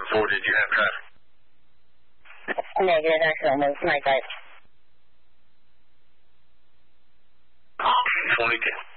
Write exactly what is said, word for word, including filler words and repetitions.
four, did you have traffic? Negative, excellent. It's night, guys. twenty ten.